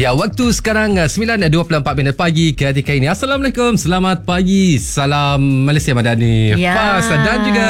Ya, waktu sekarang 9.24 pagi ketika ini. Assalamualaikum, selamat pagi. Salam Malaysia Madani, Fas dan juga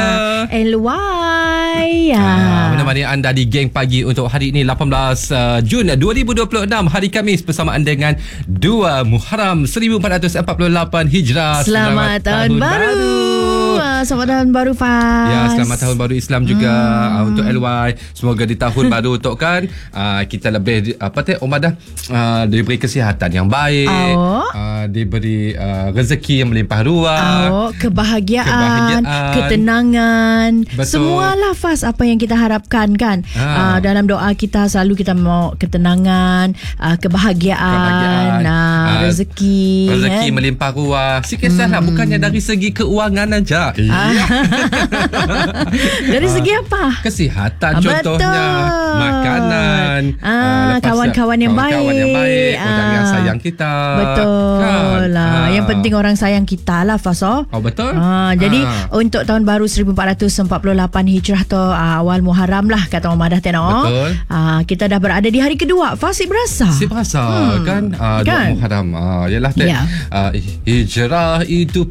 LY. Menemani anda di Geng Pagi untuk hari ini 18 Jun 2026, hari Khamis, bersamaan dengan 2 Muharram 1448 Hijrah. Selamat tahun baru. Selamat tahun baru, Fas. Ya, selamat tahun baru Islam juga untuk LY. Semoga di tahun baru tu kan kita lebih diberi kesihatan yang baik, diberi rezeki yang melimpah ruah, kebahagiaan, ketenangan. Betul. Semualah, Fas, apa yang kita harapkan kan. Dalam doa kita selalu kita mau ketenangan, kebahagiaan, rezeki melimpah ruah. Sikit-sikitlah, bukannya dari segi keuangan aja. Dari segi apa? Kesihatan contohnya, makanan, kawan-kawan yang baik, orang yang sayang kita. Betul lah. Yang penting orang sayang kita lah, Fas. Betul. Jadi untuk tahun baru 1448 Hijrah tu, awal Muharram lah kata Mama dah tengok. Betul. Kita dah berada di hari kedua. Fas, berasa kan? Kan? Muharram. Yalah, hijrah itu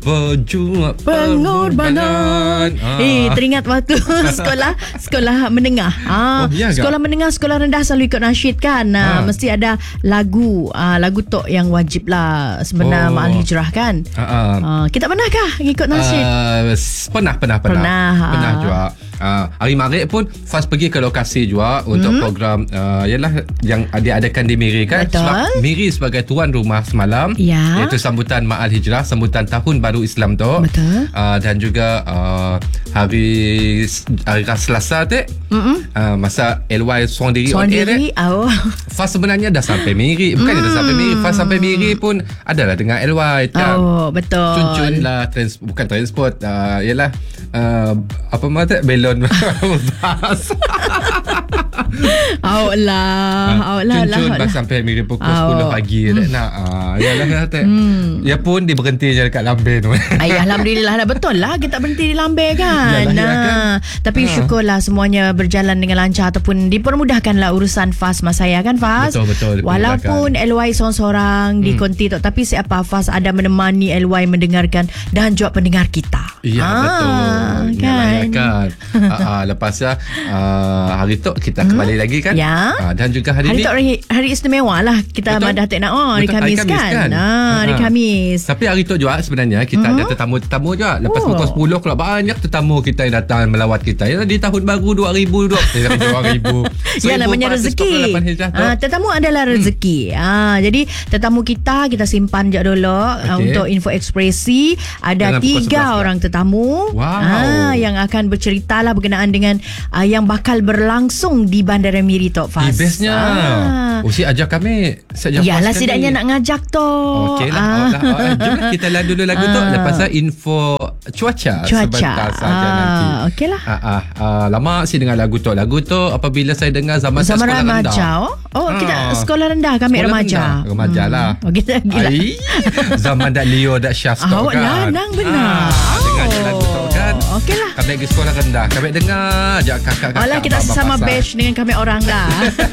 pengorbanan. Teringat waktu sekolah menengah. Sekolah menengah, sekolah rendah selalu ikut nasyid kan. Mesti ada lagu tok yang wajib lah sebenar Ma'al Hijrah kan. Kita pernahkah ikut nasyid? Pernah juga. Hari Maghrib pun Fas pergi ke lokasi juga untuk program yang diadakan di Miri kan. Betul. Sebab Miri sebagai tuan rumah semalam, iaitu sambutan Ma'al Hijrah, sambutan tahun baru Islam tu. Betul. Dan juga hari Selasa tu masa LY seorang diri on air, Fas sebenarnya dah sampai Miri. Bukannya dah sampai Miri, Fas sampai Miri pun adalah dengan LY kan. Betul. Cun-cun lah, bukan transport, belon bas. Cun-cun bas sampai Miri pukul 10 pagi. Ya pun dia berhenti je dekat Lambe tu. Alhamdulillah lah. Betul lah, kita berhenti di Lambe kan. Tapi syukurlah semuanya berjalan dengan lancar ataupun dipermudahkanlah urusan Fas mas saya kan, Fas. Betul. Walaupun LY seorang-seorang di konti tu, tapi siapa Fas ada menemani LY mendengarkan dan juga pendengar kita. Ya, betul kan. Lepas hari tu kita kembali lagi kan. Dan juga hari ni hari istimewa lah. Kita madah tak nak hari Khamis kan. Hari Khamis. Tapi hari tu juga sebenarnya kita ada tetamu-tetamu juga. Lepas pukul 10 kalau banyak tetamu kita yang datang melawat kita. Di tahun baru 2020. Ya, namanya rezeki. Tetamu adalah rezeki. Jadi tetamu kita simpan je dulu untuk info ekspresi. Ada 3 orang tetamu yang akan bercerita lah berkenaan dengan yang bakal berlangsung di Bandara Miri Tok Fas. Bestnya. Si ajak kami. Yalah, setidaknya nak ngajak tu. Okey lah. Jom kita lalu dulu lagu tu. Lepas info cuaca sebentar saja nanti. Okey lah. Lama saya dengar lagu tu apabila saya dengar zaman saya sekolah remaja. rendah. Kita sekolah rendah, kami sekolah remaja lah. Kita gila. Zaman dak Leo dak Syaf tu kan. Lanang benar. Dengar lagu tu kan. Okey lah. Kami pergi sekolah rendah. Kami dengar ajak kakak-kakak. Alah, kita sesama batch dengan kami orang lah.